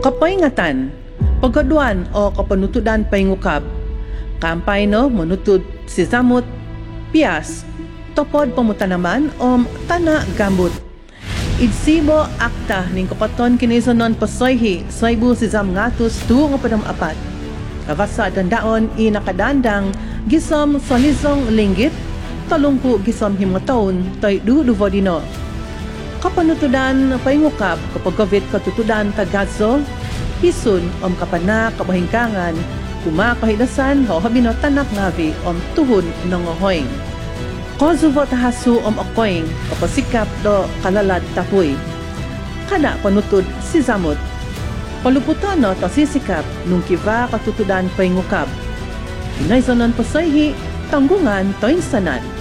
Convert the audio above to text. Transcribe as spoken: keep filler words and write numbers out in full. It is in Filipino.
Kapaingatan, pagaduan o kapanutudan paingukab, kampay no manutud si zamot, pias, topod pamutanaman o tana gambut. Idsibo akta ning kapaton kinisonon pasoyhi soybu si zam ngatus tu nga padam apat. Kavasa dandaon inakadandang gisom sonizong linggit, talungku gisom himataon toy duduvo dino. Kapanutudan paingukab kapag gavit katutudan tagazo, hisun om kapana kabahingkangan, kumakahidasan ho habino tanak ngavi om tuhon nongohoing. Kozuvo tahasu om okoing kapasikap do kalalad tapuy. Kada panutud si zamot. Paluputan no tasisikap nung kiva katutudan paingukab. Inaysonon pasayhi, tanggungan toing sanan.